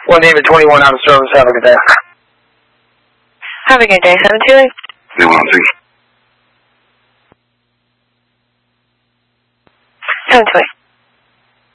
1 David 21 out of service. Have a good day. Have a good day. 728. 313. 728.